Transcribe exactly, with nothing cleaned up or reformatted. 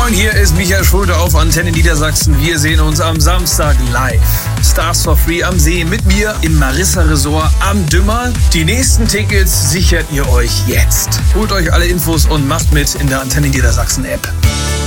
Moin, hier ist Michael Schulte auf Antenne Niedersachsen. Wir sehen uns am Samstag live. Stars for Free am See mit mir im Marissa Resort am Dümmer. Die nächsten Tickets sichert ihr euch jetzt. Holt euch alle Infos und macht mit in der Antenne Niedersachsen App.